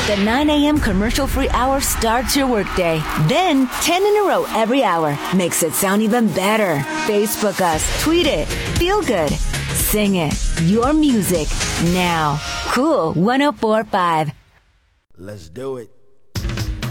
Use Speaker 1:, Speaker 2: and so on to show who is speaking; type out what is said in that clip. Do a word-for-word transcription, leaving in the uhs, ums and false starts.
Speaker 1: The nine a.m. commercial-free hour starts your workday. Then, ten in a row every hour makes it sound even better. Facebook us, tweet it, feel good, sing it. Your music now. Cool one oh four point five.
Speaker 2: Let's do it.